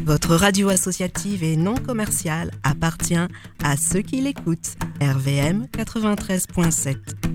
Votre radio associative et non commerciale appartient à ceux qui l'écoutent. RVM 93.7.